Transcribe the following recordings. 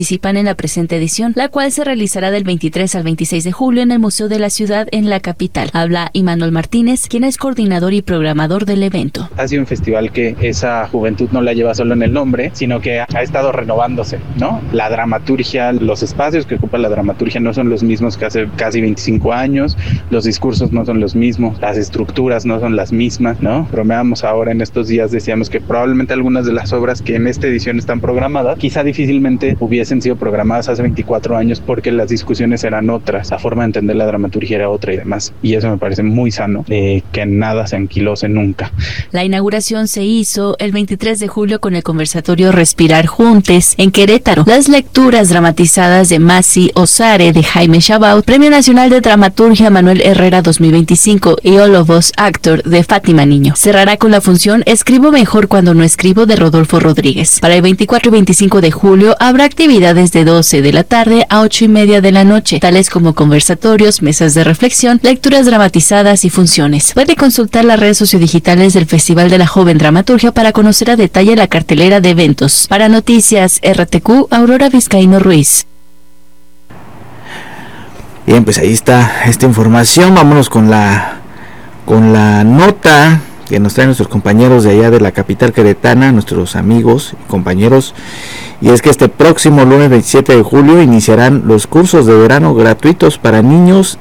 Participan en la presente edición, la cual se realizará del 23 al 26 de julio en el Museo de la Ciudad en la capital. Habla Imanol Martínez, quien es coordinador y programador del evento. Ha sido un festival que esa juventud no la lleva solo en el nombre, sino que ha estado renovándose, ¿no? La dramaturgia, los espacios que ocupa la dramaturgia no son los mismos que hace casi 25 años, los discursos no son los mismos, las estructuras no son las mismas, ¿no? Bromeamos ahora en estos días, decíamos que probablemente algunas de las obras que en esta edición están programadas, quizá difícilmente hubiesen sido programadas hace 24 años porque las discusiones eran otras, la forma de entender la dramaturgia era otra y demás, y eso me parece muy sano, que nada se anquilose nunca. La inauguración se hizo el 23 de julio con el conversatorio Respirar Juntes en Querétaro, las lecturas dramatizadas de Masi Osare de Jaime Chabaud, Premio Nacional de Dramaturgia Manuel Herrera 2025 y All of Us Actor de Fátima Niño. Cerrará con la función Escribo mejor cuando no escribo de Rodolfo Rodríguez. Para el 24 y 25 de julio habrá actividades de 12 de la tarde a 8:30 de la noche, tales como conversatorios, mesas de reflexión, lecturas dramatizadas y funciones. Puede consultar las redes sociodigitales del Festival de la Joven Dramaturgia para conocer a detalle la cartelera de eventos. Para Noticias RTQ, Aurora Vizcaíno Ruiz. Bien, pues ahí está esta información. Vámonos con la nota que nos traen nuestros compañeros de allá de la capital queretana, nuestros amigos y compañeros, y es que este próximo lunes 27 de julio iniciarán los cursos de verano gratuitos para niños,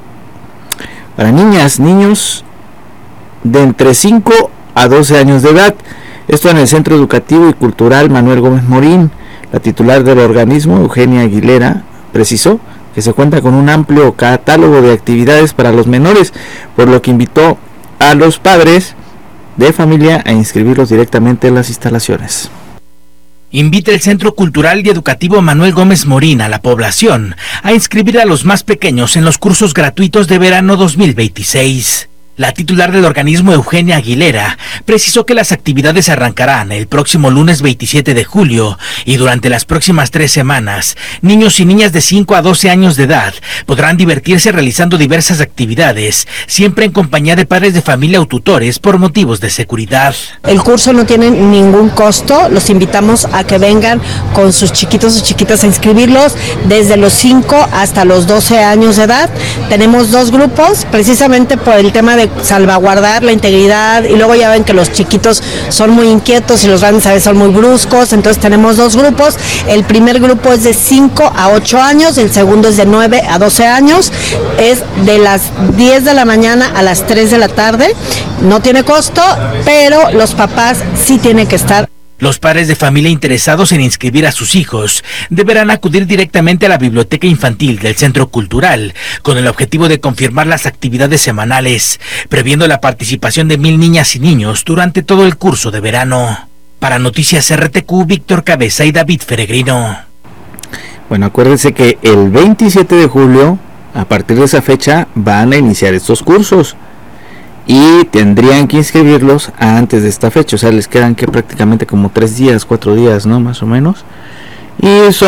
niños de entre 5 a 12 años de edad. Esto en el Centro Educativo y Cultural Manuel Gómez Morín. La titular del organismo, Eugenia Aguilera, precisó que se cuenta con un amplio catálogo de actividades para los menores, por lo que invitó a los padres de familia a inscribirlos directamente en las instalaciones. Invita el Centro Cultural y Educativo Manuel Gómez Morín a la población a inscribir a los más pequeños en los cursos gratuitos de verano 2026. La titular del organismo, Eugenia Aguilera, precisó que las actividades arrancarán el próximo lunes 27 de julio y durante las próximas 3 semanas, niños y niñas de 5 a 12 años de edad podrán divertirse realizando diversas actividades, siempre en compañía de padres de familia o tutores por motivos de seguridad. El curso no tiene ningún costo, los invitamos a que vengan con sus chiquitos o chiquitas a inscribirlos desde los 5 hasta los 12 años de edad. Tenemos 2 grupos, precisamente por el tema de salvaguardar la integridad, y luego ya ven que los chiquitos son muy inquietos y los grandes a veces son muy bruscos, entonces tenemos 2 grupos. El primer grupo es de 5 a 8 años, el segundo es de 9 a 12 años, es de las 10 de la mañana a las 3 de la tarde, no tiene costo, pero los papás sí tienen que estar. Los padres de familia interesados en inscribir a sus hijos deberán acudir directamente a la biblioteca infantil del Centro Cultural con el objetivo de confirmar las actividades semanales, previendo la participación de 1,000 niñas y niños durante todo el curso de verano. Para Noticias RTQ, Víctor Cabeza y David Peregrino. Bueno, acuérdense que el 27 de julio, a partir de esa fecha, van a iniciar estos cursos. Y tendrían que inscribirlos antes de esta fecha, o sea, les quedan que prácticamente como 3 días, 4 días, ¿no? Más o menos. Y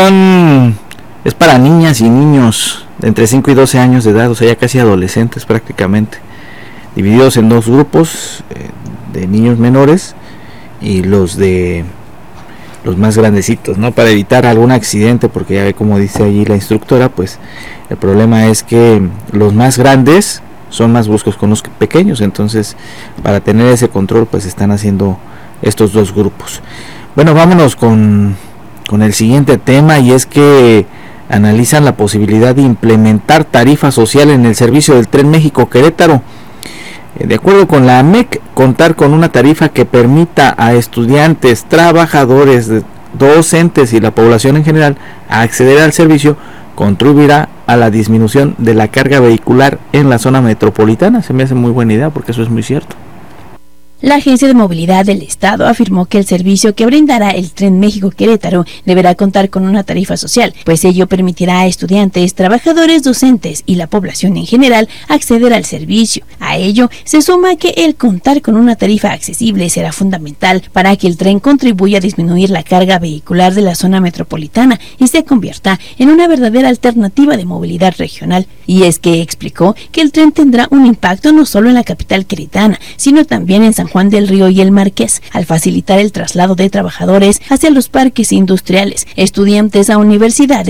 es para niñas y niños de entre 5 y 12 años de edad, o sea, ya casi adolescentes prácticamente. Divididos en 2 grupos de niños menores y los más grandecitos, ¿no? Para evitar algún accidente, porque ya ve como dice allí la instructora, pues el problema es que los más grandes son más bruscos con los pequeños, entonces para tener ese control pues están haciendo estos 2 grupos. Bueno, vámonos con el siguiente tema, y es que analizan la posibilidad de implementar tarifa social en el servicio del Tren México Querétaro. De acuerdo con la AMEC, contar con una tarifa que permita a estudiantes, trabajadores, docentes y la población en general a acceder al servicio contribuirá a la disminución de la carga vehicular en la zona metropolitana. Se me hace muy buena idea, porque eso es muy cierto. La Agencia de Movilidad del Estado afirmó que el servicio que brindará el Tren México-Querétaro deberá contar con una tarifa social, pues ello permitirá a estudiantes, trabajadores, docentes y la población en general acceder al servicio. A ello se suma que el contar con una tarifa accesible será fundamental para que el tren contribuya a disminuir la carga vehicular de la zona metropolitana y se convierta en una verdadera alternativa de movilidad regional. Y es que explicó que el tren tendrá un impacto no solo en la capital queretana, sino también en San Juan del Río y el Marqués, al facilitar el traslado de trabajadores hacia los parques industriales, estudiantes a universidades